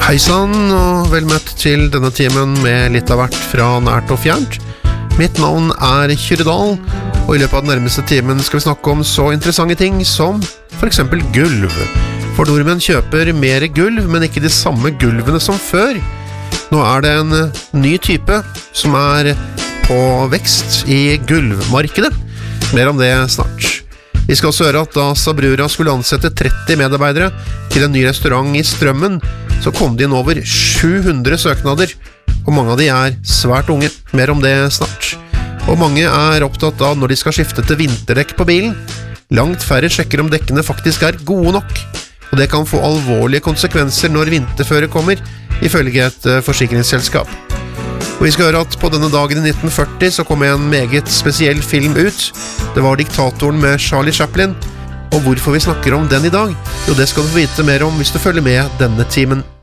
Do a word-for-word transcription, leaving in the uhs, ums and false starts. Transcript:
Hei sann, og vel møtt til denne timen med litt av hvert fra nært og fjernt. Mitt navn er Kyredal, og i løpet av den nærmeste timen skal vi snakke om så interessante ting som for eksempel gulv. For nordmenn kjøper mer gulv, men ikke de samme gulvene som før. Nå er det en ny type som er på vekst i gulvmarkedet. Mer om det snart. Vi skal også høre at da Sabrura skulle ansette tretti medarbeidere til en ny restaurant i Strømmen, så kom det inn over sju hundre søknader, og mange av de er svært unge. Mer om det snart. Og mange er opptatt av når de skal skifte til vinterdekk på bilen. Langt færre sjekker om dekkene faktisk er gode nok, og det kan få alvorlige konsekvenser når vinterføre kommer, ifølge et forsikringsselskap. Og vi skal høre at på denne dagen i nitten førti så kom en meget spesiell film ut. Det var Diktatoren med Charlie Chaplin. Og hvorfor vi snakker om den i dag? Jo, det skal du få vite mer om hvis du følger med denne timen.